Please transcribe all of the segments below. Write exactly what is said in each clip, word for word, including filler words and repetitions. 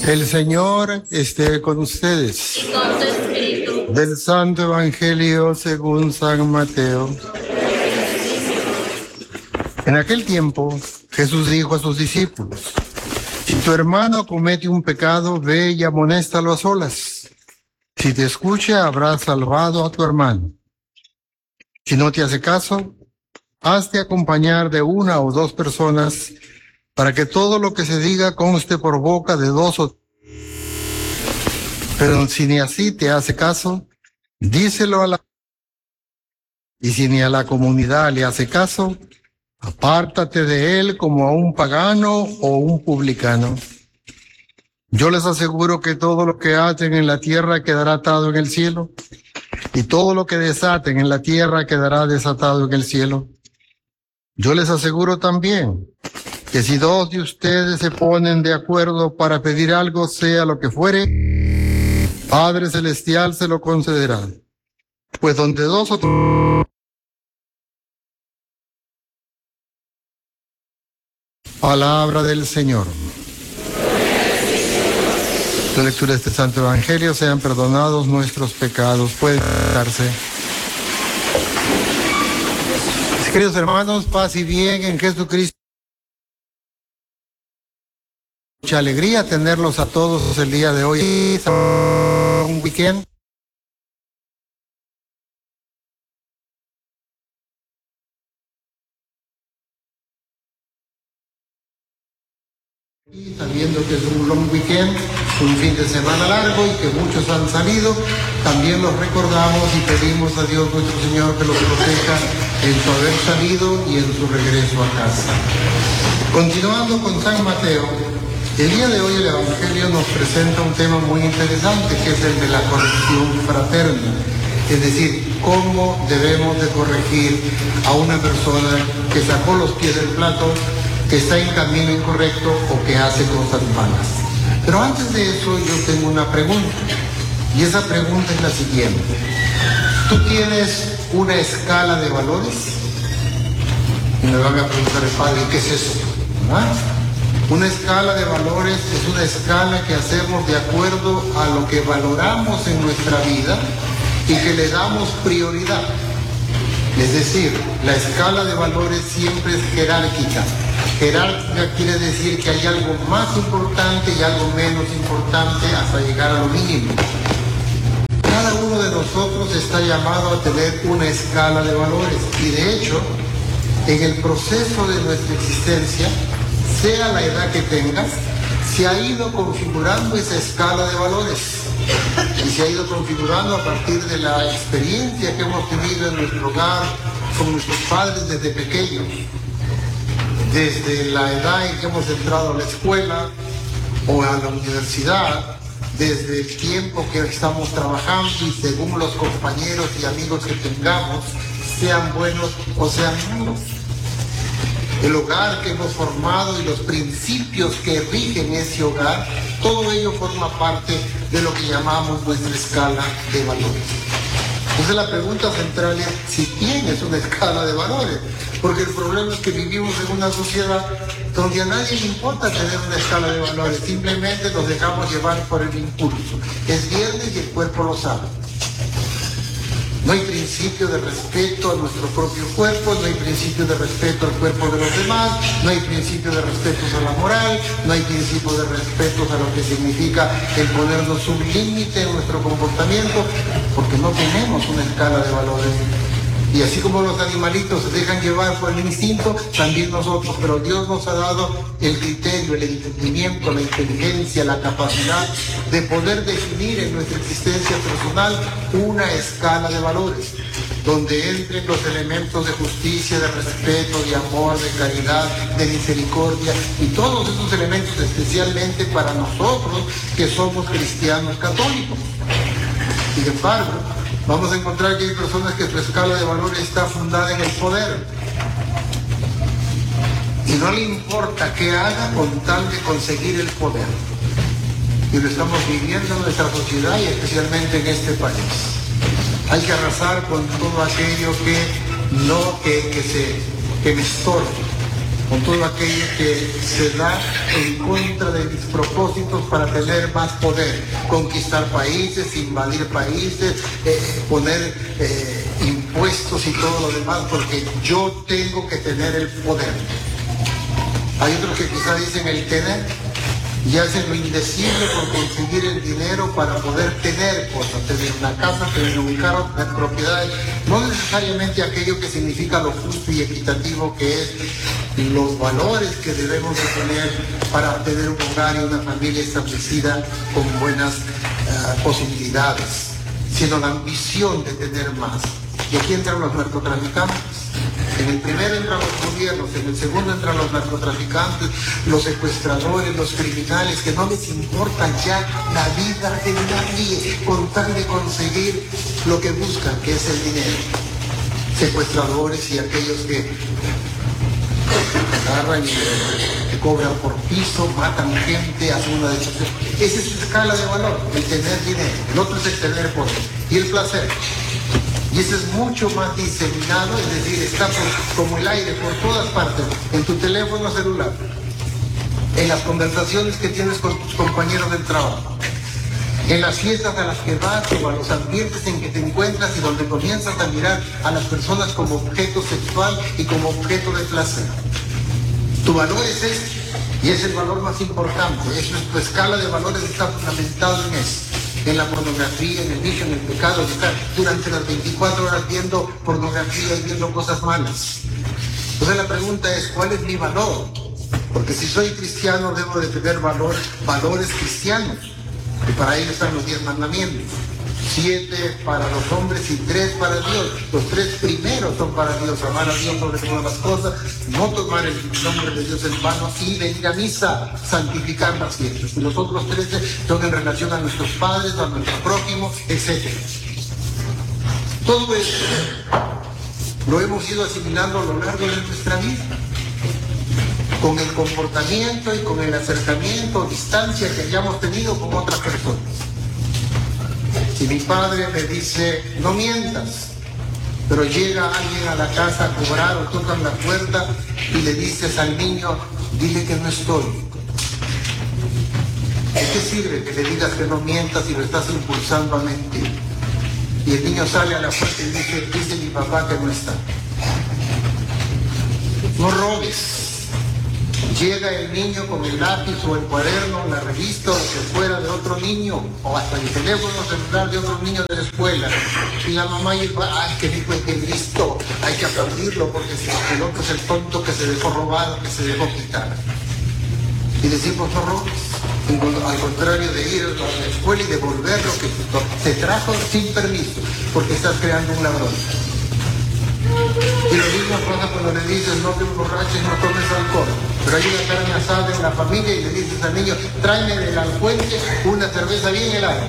El Señor esté con ustedes. Y con tu espíritu. Del Santo Evangelio según San Mateo. En aquel tiempo, Jesús dijo a sus discípulos: si tu hermano comete un pecado, ve y amonéstalo a solas. Si te escucha, habrás salvado a tu hermano. Si no te hace caso, hazte acompañar de una o dos personas, para que todo lo que se diga conste por boca de dos o tres. Pero si ni así te hace caso, díselo a la... Y si ni a la comunidad le hace caso, apártate de él como a un pagano o un publicano. Yo les aseguro que todo lo que aten en la tierra quedará atado en el cielo, y todo lo que desaten en la tierra quedará desatado en el cielo. Yo les aseguro también que si dos de ustedes se ponen de acuerdo para pedir algo, sea lo que fuere, Padre Celestial se lo concederá. Pues donde dos o tres... Palabra del Señor. La lectura de este Santo Evangelio: sean perdonados nuestros pecados. Pueden darse. Queridos hermanos, paz y bien en Jesucristo. Mucha alegría tenerlos a todos el día de hoy. Un weekend. Y sabiendo que es un long weekend, un fin de semana largo y que muchos han salido, también los recordamos y pedimos a Dios nuestro Señor que los proteja en su haber salido y en su regreso a casa. Continuando con San Mateo, el día de hoy el Evangelio nos presenta un tema muy interesante, que es el de la corrección fraterna, es decir, cómo debemos de corregir a una persona que sacó los pies del plato, que está en camino incorrecto o que hace cosas malas. Pero antes de eso yo tengo una pregunta, y esa pregunta es la siguiente: ¿tú tienes una escala de valores? Y me van a preguntar: padre, ¿qué es eso? ¿Ah? Una escala de valores es una escala que hacemos de acuerdo a lo que valoramos en nuestra vida y que le damos prioridad. Es decir, la escala de valores siempre es jerárquica. Jerárquica quiere decir que hay algo más importante y algo menos importante hasta llegar a lo mínimo. Cada uno de nosotros está llamado a tener una escala de valores y de hecho, en el proceso de nuestra existencia, sea la edad que tengas, se ha ido configurando esa escala de valores y se ha ido configurando a partir de la experiencia que hemos tenido en nuestro hogar con nuestros padres desde pequeños. Desde la edad en que hemos entrado a la escuela o a la universidad, desde el tiempo que estamos trabajando y según los compañeros y amigos que tengamos, sean buenos o sean malos. El hogar que hemos formado y los principios que rigen ese hogar, todo ello forma parte de lo que llamamos nuestra escala de valores. Entonces la pregunta central es si tienes una escala de valores, porque el problema es que vivimos en una sociedad donde a nadie le importa tener una escala de valores, simplemente nos dejamos llevar por el impulso. Es viernes y el cuerpo lo sabe. No hay principio de respeto a nuestro propio cuerpo, no hay principio de respeto al cuerpo de los demás, no hay principio de respeto a la moral, no hay principio de respeto a lo que significa el ponernos un límite en nuestro comportamiento, porque no tenemos una escala de valores. Y así como los animalitos se dejan llevar por el instinto, también nosotros, pero Dios nos ha dado el criterio, el entendimiento, la inteligencia, la capacidad de poder definir en nuestra existencia personal una escala de valores, donde entren los elementos de justicia, de respeto, de amor, de caridad, de misericordia, y todos esos elementos especialmente para nosotros que somos cristianos católicos. Sin embargo, vamos a encontrar que hay personas que su escala de valores está fundada en el poder y no le importa qué haga con tal de conseguir el poder. Y lo estamos viviendo en nuestra sociedad y especialmente en este país. Hay que arrasar con todo aquello que no, que, que, se, que me estorbe. con todo aquello que se da en contra de mis propósitos para tener más poder, conquistar países, invadir países, eh, poner eh, impuestos y todo lo demás, porque yo tengo que tener el poder. Hay otros que quizás dicen el tener y hacen lo indecible por conseguir el dinero para poder tener cosas, tener una casa, tener un carro, tener propiedades, no necesariamente aquello que significa lo justo y equitativo, que es los valores que debemos de tener para tener un hogar y una familia establecida con buenas uh, posibilidades, sino la ambición de tener más. Y aquí entran los narcotraficantes. En el primero entran los gobiernos, en el segundo entran los narcotraficantes, los secuestradores, los criminales, que no les importa ya la vida de nadie con tal de conseguir lo que buscan, que es el dinero. Secuestradores y aquellos que agarran y que cobran por piso, matan gente, hacen una destrucción. Esa es su escala de valor, el tener dinero. El otro es el tener poder y el placer. Y eso es mucho más diseminado, es decir, está por, como el aire por todas partes, en tu teléfono celular, en las conversaciones que tienes con tus compañeros del trabajo, en las fiestas a las que vas o a los ambientes en que te encuentras y donde comienzas a mirar a las personas como objeto sexual y como objeto de placer. Tu valor es este, y es el valor más importante. Eso es, tu escala de valores está fundamentado en eso. En la pornografía, en el vicio, en el pecado, de estar durante las veinticuatro horas viendo pornografía y viendo cosas malas. Entonces la pregunta es, ¿cuál es mi valor? Porque si soy cristiano debo de tener valor, valores cristianos. Y para ello están los diez mandamientos. Siete para los hombres y tres para Dios. Los tres primeros son para Dios: amar a Dios sobre todas las cosas, no tomar el nombre de Dios en vano y venir a misa, santificar las fiestas. Y los otros tres son en relación a nuestros padres, a nuestro prójimo, etcétera. Todo esto lo hemos ido asimilando a lo largo de nuestra vida, con el comportamiento y con el acercamiento, distancia que hayamos tenido con otras personas. Si mi padre me dice, no mientas, pero llega alguien a la casa a cobrar o tocan la puerta y le dices al niño, dile que no estoy. ¿De qué sirve que le digas que no mientas y lo estás impulsando a mentir? Y el niño sale a la puerta y dice, dice mi papá que no está. No robes. Llega el niño con el lápiz o el cuaderno, la revista o lo que fuera de otro niño, o hasta el teléfono celular de otro niño de la escuela. Y la mamá y el papá, ay, que dijo es que listo, hay que aplaudirlo porque si el otro es el tonto que se dejó robar, que se dejó quitar. Y decimos, no robes. Al contrario de ir a la escuela y devolver lo que te trajo sin permiso, porque estás creando un ladrón. Y lo mismo pasa cuando le dices, no te emborraches, no tomes alcohol. Pero hay una carne asada en la familia y le dices al niño, tráeme del alcuente una cerveza bien helada.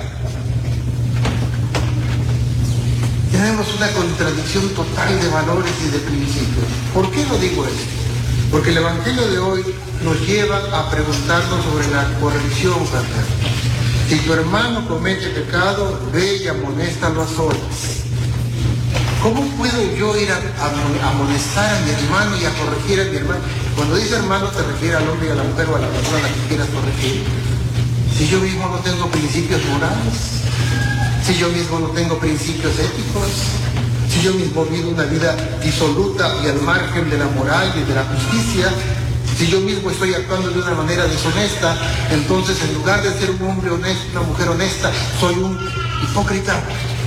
Tenemos una contradicción total de valores y de principios. ¿Por qué lo digo esto? Porque el Evangelio de hoy nos lleva a preguntarnos sobre la corrección fraterna. Si tu hermano comete pecado, ve y amonéstalo a solas. ¿Cómo puedo yo ir a, a, a amonestar a mi hermano y a corregir a mi hermano? Cuando dice hermano te refiere al hombre y a la mujer o a la persona a la que quieras corregir. Si yo mismo no tengo principios morales, si yo mismo no tengo principios éticos, si yo mismo vivo una vida disoluta y al margen de la moral y de la justicia, si yo mismo estoy actuando de una manera deshonesta, entonces en lugar de ser un hombre honesto, una mujer honesta, soy un hipócrita.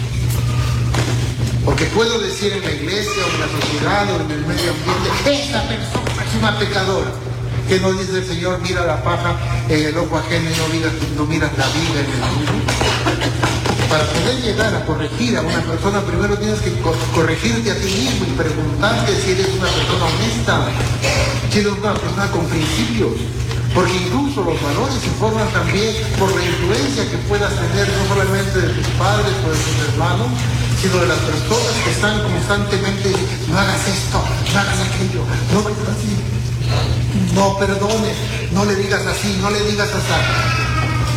Porque puedo decir en la iglesia o en la sociedad o en el medio ambiente, esta persona es una pecadora. Que no dice el Señor, mira la paja en el ojo ajeno y no miras, no miras la viga en el tuyo. Para poder llegar a corregir a una persona, primero tienes que corregirte a ti mismo y preguntarte si eres una persona honesta, si eres una persona con principios. Porque incluso los valores se forman también por la influencia que puedas tener no solamente de tus padres o de tus hermanos, sino de las personas que están constantemente, no hagas esto, no hagas aquello, no vayas así, no perdones, no le digas así, no le digas así.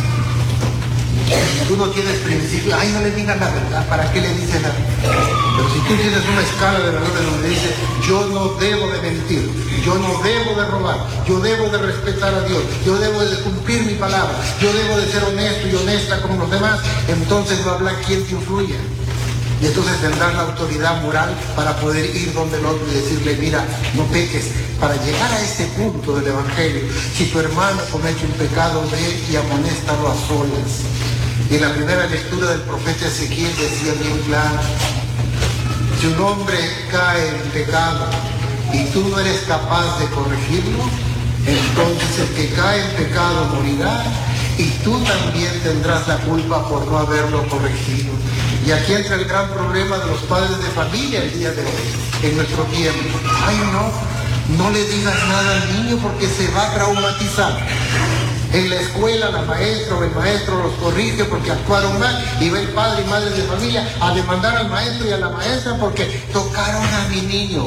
Tú no tienes principio, ay, no le digas la verdad, ¿para qué le dices la verdad? Pero si tú tienes una escala de valores donde dice, yo no debo de mentir, yo no debo de robar, yo debo de respetar a Dios, yo debo de cumplir mi palabra, yo debo de ser honesto y honesta con los demás, entonces va a hablar quien te influya. Y entonces tendrás la autoridad moral para poder ir donde el otro y decirle, mira, no peques. Para llegar a ese punto del Evangelio, si tu hermano comete un pecado, ve y amonéstalo a solas. Y en la primera lectura del profeta Ezequiel decía bien claro, si un hombre cae en pecado y tú no eres capaz de corregirlo, entonces el que cae en pecado morirá y tú también tendrás la culpa por no haberlo corregido. Y aquí entra el gran problema de los padres de familia el día de hoy, en nuestro tiempo. Ay, no, no le digas nada al niño porque se va a traumatizar. En la escuela la maestra o el maestro los corrige porque actuaron mal y va el padre y madre de familia a demandar al maestro y a la maestra porque tocaron a mi niño.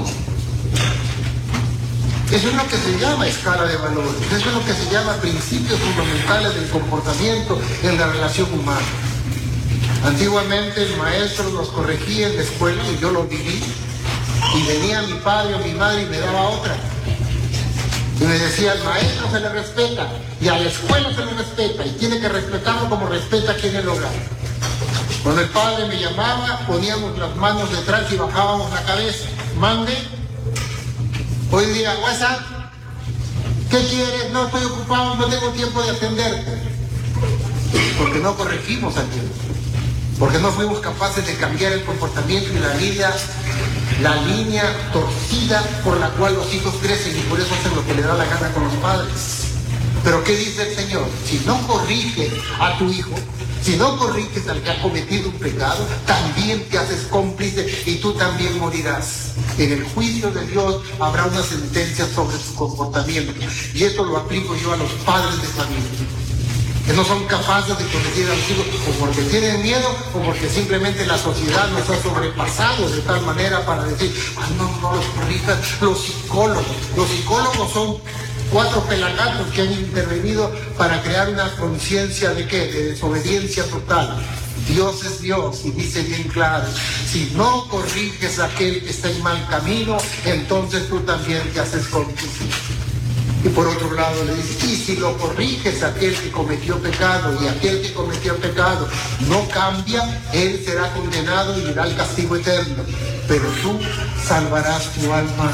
Eso es lo que se llama escala de valores, eso es lo que se llama principios fundamentales del comportamiento en la relación humana. Antiguamente el maestro nos corregía en la escuela y yo lo viví, y venía mi padre o mi madre y me daba otra. Y me decía, al maestro se le respeta y a la escuela se le respeta y tiene que respetarlo como respeta aquí en el hogar. Cuando el padre me llamaba, poníamos las manos detrás y bajábamos la cabeza. Mande. Hoy día, WhatsApp, ¿qué quieres? No estoy ocupado, no tengo tiempo de atenderte. Porque no corregimos a tiempo. Porque no fuimos capaces de cambiar el comportamiento y la línea, la línea torcida por la cual los hijos crecen y por eso hacen lo que le da la gana con los padres. Pero ¿qué dice el Señor? Si no corriges a tu hijo, si no corriges al que ha cometido un pecado, también te haces cómplice y tú también morirás. En el juicio de Dios habrá una sentencia sobre su comportamiento. Y esto lo aplico yo a los padres de familia, que no son capaces de corregir a los hijos o porque tienen miedo o porque simplemente la sociedad nos ha sobrepasado de tal manera para decir, ah, no, no los corrijas. Los psicólogos, los psicólogos son cuatro pelagatos que han intervenido para crear una conciencia de qué, de desobediencia total. Dios es Dios y dice bien claro, si no corriges a aquel que está en mal camino, entonces tú también te haces cómplice. Y por otro lado le dice, y si lo corriges a aquel que cometió pecado y aquel que cometió pecado no cambia, él será condenado y irá al castigo eterno, pero tú salvarás tu alma.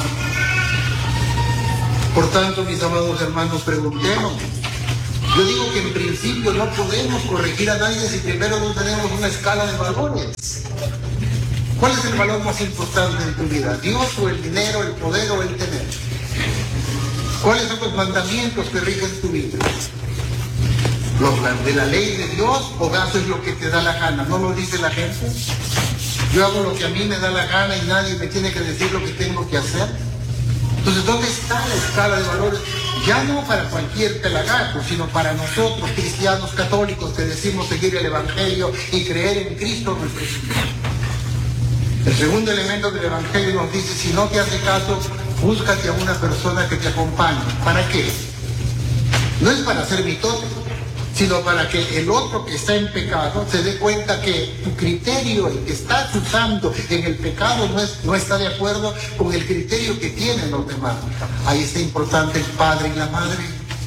Por tanto, mis amados hermanos, preguntemos. Yo digo que en principio no podemos corregir a nadie si primero no tenemos una escala de valores. ¿Cuál es el valor más importante en tu vida? ¿Dios o el dinero, el poder o el tener? ¿Cuáles son los mandamientos que rigen tu vida? ¿Los de la ley de Dios o haces lo que te da la gana? ¿No lo dice la gente? Yo hago lo que a mí me da la gana y nadie me tiene que decir lo que tengo que hacer. Entonces, ¿dónde está la escala de valores? Ya no para cualquier pelagato, sino para nosotros, cristianos católicos, que decimos seguir el Evangelio y creer en Cristo nuestro Señor. El segundo elemento del Evangelio nos dice, si no te hace caso, búscate a una persona que te acompañe. ¿Para qué? No es para hacer mitote, sino para que el otro que está en pecado se dé cuenta que tu criterio, el que estás usando en el pecado, no, es, no está de acuerdo con el criterio que tienen los demás. Ahí está importante el padre y la madre.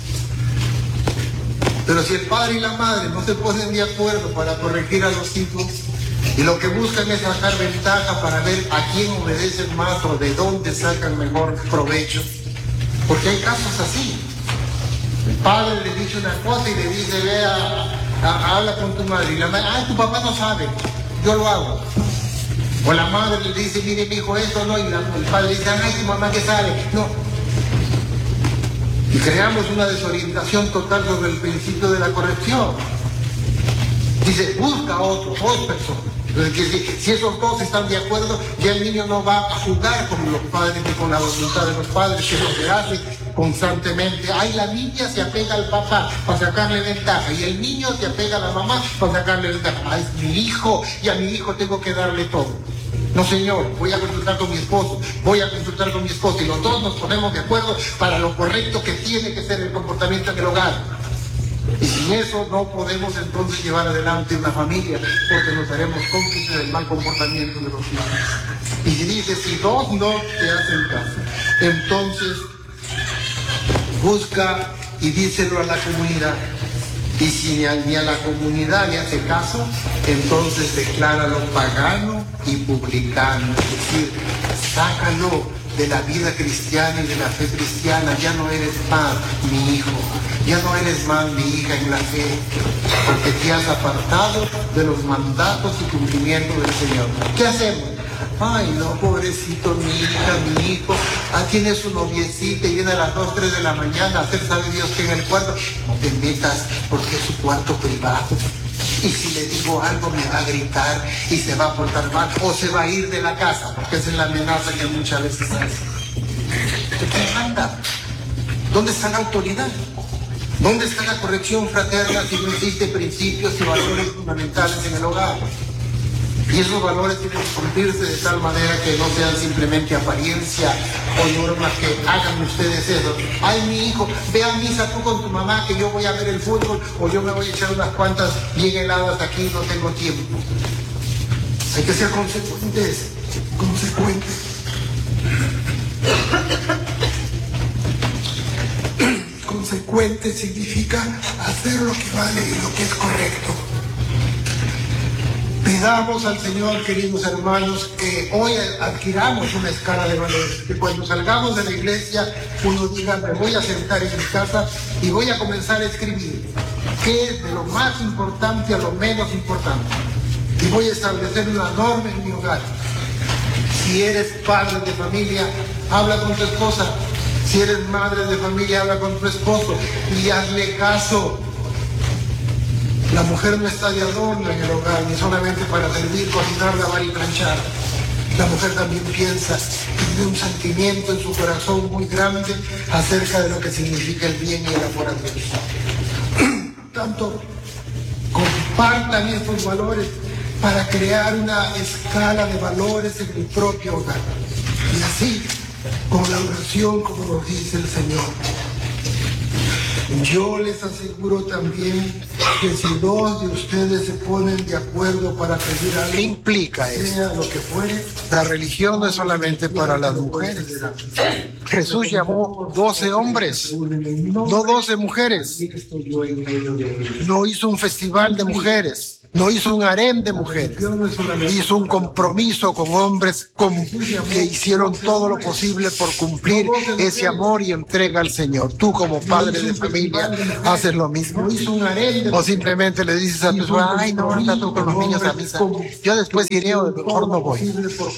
Pero si el padre y la madre no se ponen de acuerdo para corregir a los hijos, y lo que buscan es sacar ventaja para ver a quién obedecen más o de dónde sacan mejor provecho, porque hay casos así. El padre le dice una cosa y le dice, ve a, a, habla con tu madre. Y la madre, ay, tu papá no sabe, yo lo hago. O la madre le dice, mire mi hijo, esto no. Y la, el padre dice, ay, tu mamá que sabe. No. Y creamos una desorientación total sobre el principio de la corrección. Dice, busca a otro, dos personas. Entonces, si, si esos dos están de acuerdo, ya el niño no va a jugar con los padres ni con la voluntad de los padres, que es lo que hace constantemente. Ay, la niña se apega al papá para sacarle ventaja y el niño se apega a la mamá para sacarle ventaja. Ay, es mi hijo y a mi hijo tengo que darle todo. No, señor, voy a consultar con mi esposo, voy a consultar con mi esposo y los dos nos ponemos de acuerdo para lo correcto que tiene que ser el comportamiento en el hogar. Y si Sin eso no podemos entonces llevar adelante una familia, porque nos haremos cómplices del mal comportamiento de los hijos. Y dice, si dos no te hacen caso, entonces busca y díselo a la comunidad. Y si ni a, ni a la comunidad le hace caso, entonces decláralo pagano y publicano. Es decir, sácalo de la vida cristiana y de la fe cristiana. Ya no eres más mi hijo, ya no eres más mi hija en la fe, porque te has apartado de los mandatos y cumplimientos del Señor. ¿Qué hacemos? Ay, no, pobrecito, mi hija, mi hijo, ah, tiene su noviecita y viene a las dos, tres de la mañana a hacer, sabe Dios que en el cuarto. No te metas, porque es su cuarto privado. Y si le digo algo me va a gritar y se va a portar mal o se va a ir de la casa, porque esa es la amenaza que muchas veces hace. ¿Qué manda? ¿Dónde está la autoridad? ¿Dónde está la corrección fraterna si no existe principios y valores fundamentales en el hogar? Y esos valores tienen que cumplirse de tal manera que no sean simplemente apariencia o normas que hagan ustedes eso. Ay, mi hijo, ve a misa tú con tu mamá que yo voy a ver el fútbol, o yo me voy a echar unas cuantas bien heladas aquí, no tengo tiempo. Hay que ser consecuentes, consecuentes. Consecuente significa hacer lo que vale y lo que es correcto. Pidamos al Señor, queridos hermanos, que hoy adquiramos una escala de valores, que cuando salgamos de la iglesia uno diga, me voy a sentar en mi casa y voy a comenzar a escribir qué es de lo más importante a lo menos importante, y voy a establecer una norma en mi hogar. Si eres padre de familia, habla con tu esposa. Si eres madre de familia, habla con tu esposo y hazle caso. La mujer no está de adorno en el hogar, ni solamente para servir, cocinar, lavar y planchar. La mujer también piensa, tiene un sentimiento en su corazón muy grande acerca de lo que significa el bien y el amor a Dios. Tanto, compartan estos valores para crear una escala de valores en mi propio hogar. Y así, con la oración, como nos dice el Señor. Yo les aseguro también que si dos de ustedes se ponen de acuerdo para pedir algo, ¿qué implica eso? Sea lo que fuere, la religión no es solamente para las mujeres. Jesús llamó doce hombres, no doce mujeres. No hizo un festival de mujeres. No hizo un harén de mujeres, hizo un compromiso con hombres con, que hicieron todo lo posible por cumplir ese amor y entrega al Señor. Tú como padre de familia haces lo mismo, o simplemente le dices a tu esposa, ay no, anda tú con los niños a misa, yo después iré o mejor no voy.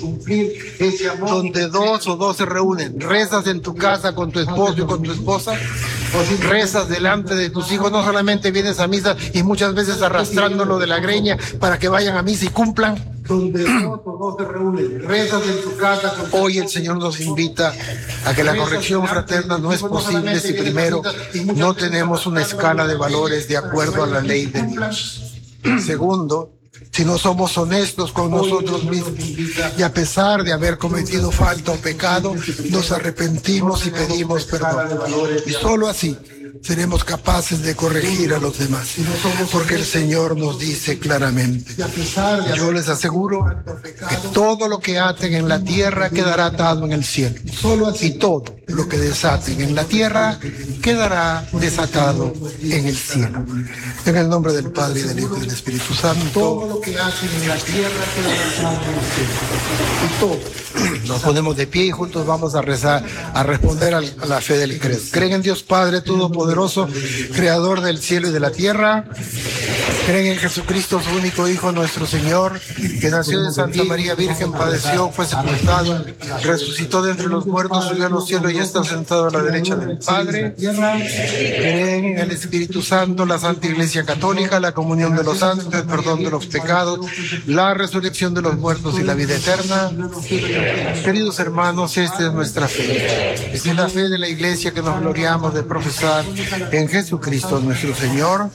Donde dos o dos se reúnen, rezas en tu casa con tu esposo y con tu esposa, rezas delante de tus hijos, no solamente vienes a misa y muchas veces arrastrándolo de la greña para que vayan a misa y cumplan. Donde dos o dos se reúnen, rezas en tu casa. Hoy el Señor nos invita a que la corrección fraterna no es posible si primero no tenemos una escala de valores de acuerdo a la ley de Dios. Segundo, si no somos honestos con nosotros mismos y a pesar de haber cometido falta o pecado, nos arrepentimos y pedimos perdón. Y solo así seremos capaces de corregir a los demás, porque el Señor nos dice claramente, yo les aseguro que todo lo que aten en la tierra quedará atado en el cielo, y todo lo que desaten en la tierra quedará desatado en el cielo. En el nombre del Padre, y del Hijo y del Espíritu Santo. Todo lo que hacen en la tierra quedará atado en el cielo, y todo. Nos ponemos de pie y juntos vamos a rezar, a responder a la fe del credo. ¿Creen en Dios Padre Todopoderoso, Creador del cielo y de la tierra? ¿Creen en Jesucristo, su único Hijo, nuestro Señor, que nació de Santa María Virgen, padeció, fue sepultado, resucitó de entre los muertos, subió a los cielos y está sentado a la derecha del Padre? ¿Creen en el Espíritu Santo, la Santa Iglesia Católica, la comunión de los santos, el perdón de los pecados, la resurrección de los muertos y la vida eterna? Queridos hermanos, esta es nuestra fe. Esta es la fe de la Iglesia que nos gloriamos de profesar en Jesucristo nuestro Señor.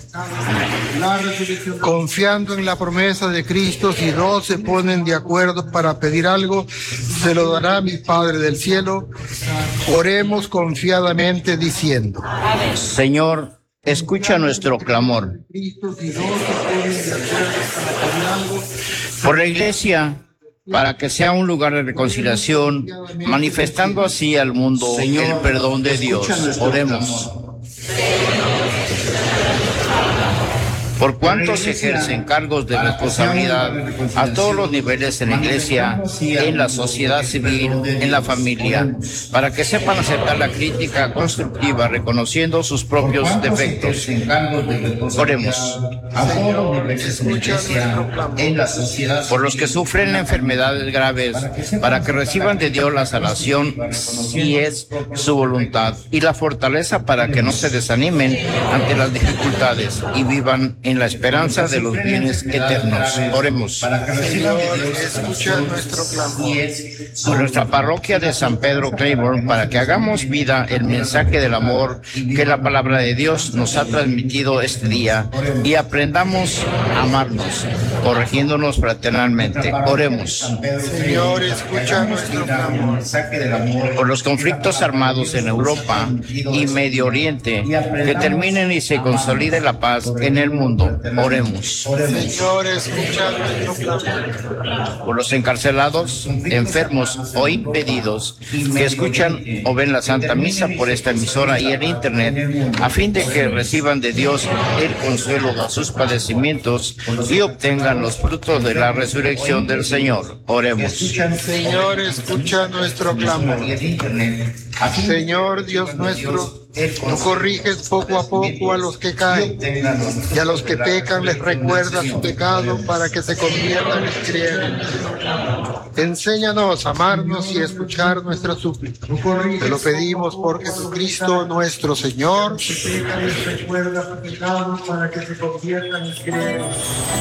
Confiando en la promesa de Cristo, si dos se ponen de acuerdo para pedir algo, se lo dará mi Padre del cielo. Oremos confiadamente diciendo: Señor, escucha nuestro clamor. Por la Iglesia, para que sea un lugar de reconciliación, manifestando así al mundo el perdón de Dios. Oremos. Por cuantos ejercen cargos de responsabilidad a todos los niveles en la Iglesia, en la sociedad civil, en la familia, para que sepan aceptar la crítica constructiva reconociendo sus propios defectos. Oremos. Por los que sufren enfermedades graves, para que reciban de Dios la salvación si es su voluntad y la fortaleza para que no se desanimen ante las dificultades y vivan en la esperanza de los bienes eternos. Oremos. Señor, escucha nuestro clamor. Por nuestra parroquia de San Pedro Claiborne, para que hagamos vida el mensaje del amor que la palabra de Dios nos ha transmitido este día y aprendamos a amarnos, corrigiéndonos fraternalmente. Oremos. Señor, escucha nuestro clamor. Por los conflictos armados en Europa y Medio Oriente, que terminen y se consolide la paz en el mundo. Oremos. Señor, escucha nuestro clamor. Por los encarcelados, enfermos o impedidos que escuchan o ven la Santa Misa por esta emisora y en Internet, a fin de que reciban de Dios el consuelo de sus padecimientos y obtengan los frutos de la resurrección del Señor. Oremos. Señor, escucha nuestro clamor. Señor Dios nuestro, tú corriges poco a poco a los que caen y a los que pecan les recuerda su pecado para que se conviertan y crean. Enséñanos a amarnos y a escuchar nuestra súplica. Te lo pedimos por Jesucristo nuestro Señor. Les recuerda su pecado para que se conviertan y crean.